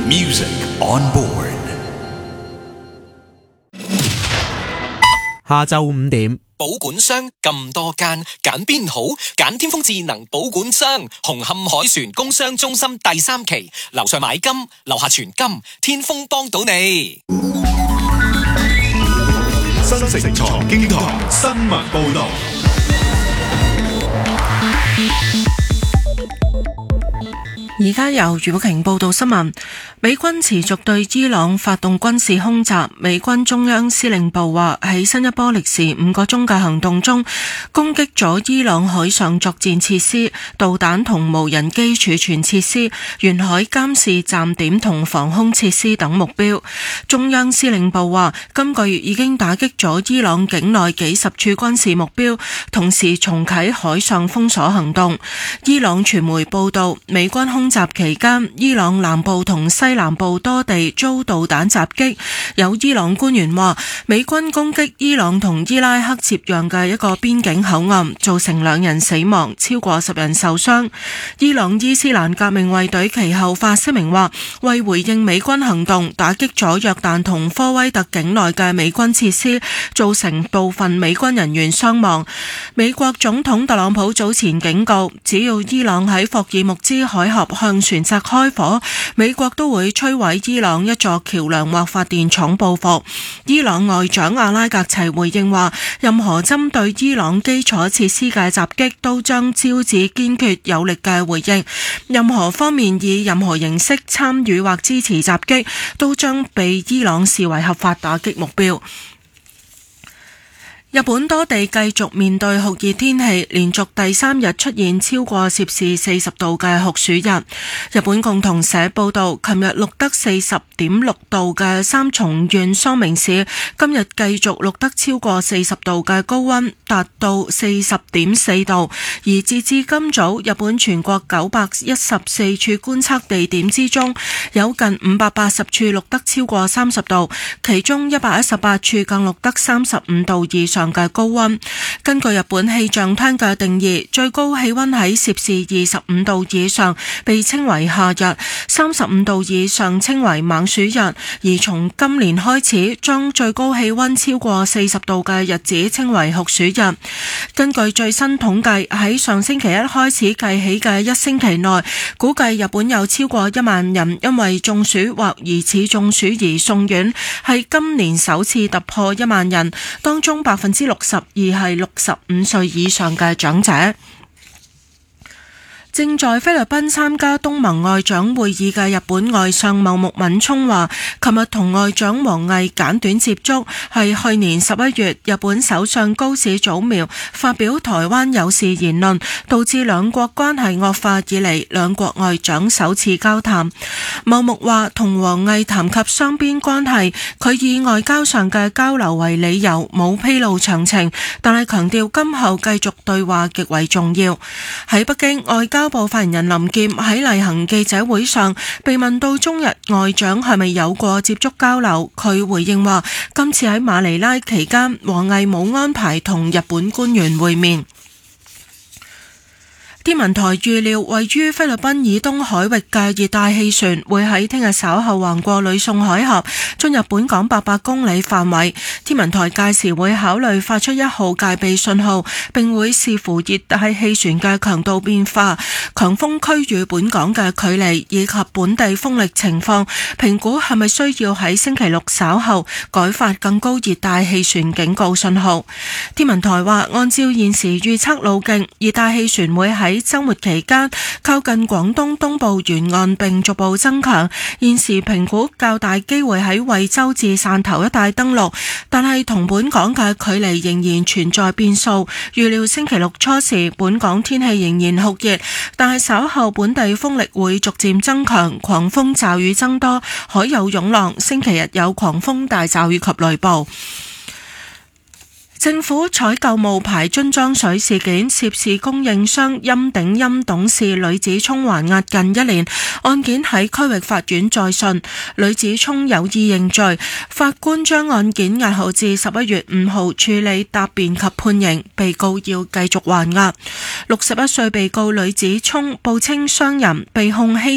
Music on board。 下晝5點， 保管箱咁多間，揀邊好？揀天風智能保管箱，紅磡海船工商中心第3期，樓上買金，樓下存金，天風幫到你。 新城財經台新聞報道。 而家由余寶瓊報道新聞。美軍持續對伊朗發動軍事空襲。美軍中央司令部話，喺新一波歷時5個鐘嘅行動中，攻擊咗伊朗海上作戰設施、導彈同無人機儲存設施、沿海監視站點同防空設施等目標。中央司令部話，今個月已經打擊咗伊朗境內幾十處軍事目標，同時重啟海上封鎖行動。伊朗傳媒報道，美軍空襲期間，伊朗南部同西南部多地遭導彈襲擊。有伊朗官員話，美軍攻擊伊朗同伊拉克接壤嘅一個邊境口岸，造成2人死亡，超過10人受傷。伊朗伊斯蘭革命衛隊其後發聲明話，為回應美軍行動，打擊咗約旦同科威特境內嘅美軍設施，造成部分美軍人員傷亡。美國總統特朗普早前警告，只要伊朗喺霍爾木茲海峽向船隻開火，美國都會摧毀伊朗一座橋樑或發電廠報復。伊朗外長阿拉格齊回應話，任何針對伊朗基礎設施嘅襲擊都將招致堅決有力嘅回應，任何方面以任何形式參與或支持襲擊都將被伊朗視為合法打擊目標。日本多地繼續面對酷熱天氣，連續第3日出現超過攝氏40度嘅酷暑日。日本共同社報道，琴日錄得40.6度嘅三重縣桑明市，今日繼續錄得超過40度嘅高溫，達到40.4度。而截至今早，日本全國914處觀測地點之中，有近580處錄得超過30度，其中118處更錄得35度以上嘅高溫。根據日本氣象廳嘅定義，最高氣溫喺攝氏25度以上被稱為夏日，35度以上稱為猛暑日，而從今年開始，將最高氣溫超過40度嘅日子稱為酷暑日。根據最新統計，喺上星期一開始計起嘅1星期內，估計日本有超過1萬人因為中暑或疑似中暑而送院，係今年首次突破1萬人，當中62%係65歲以上嘅長者。正在菲律賓參加東盟外長會議嘅日本外相茂木敏充話，琴日同外長王毅簡短接觸，係去年11月日本首相高市早苗發表台灣有事言論，導致兩國關係惡化以嚟，兩國外長首次交談。茂木話同王毅談及雙邊關係，佢以外交上嘅交流為理由，冇披露詳情，但係強調今後繼續對話極為重要。喺北京，外交部發言人林劍喺例行記者會上被問到中日外長係咪有過接觸交流，佢回應話今次喺馬尼拉期間，王毅冇安排同日本官員會面。天文台預料，位於菲律賓以東海域嘅熱帶氣旋會喺聽日稍後橫過呂宋海峽，進入本港800公里範圍。天文台屆時會考慮發出1號戒備信號，並會視乎熱帶氣旋嘅強度變化、強風區與本港嘅距離以及本地風力情況，評估係咪需要喺星期六稍後改發更高熱帶氣旋警告信號。天文台話，按照現時預測路徑，熱帶氣旋會喺週末期間靠近廣東東部沿岸並逐步增強，現時評估較大機會喺惠州至汕頭一帶登陸，但係同本港嘅距離仍然存在變數。預料星期六初時本港天氣仍然酷熱，但係稍後本地風力會逐漸增強，狂風驟雨增多，海有湧浪。星期日有狂風大驟雨及雷暴。政府採購冒牌樽裝水事件，涉事供應商陰鼎陰董事呂子聰還押近1年，案件喺區域法院再訊，呂子聰有意認罪，法官將案件押後至11月5號處理答辯及判刑，被告要繼續還押。61歲被告呂子聰報稱傷人，被控欺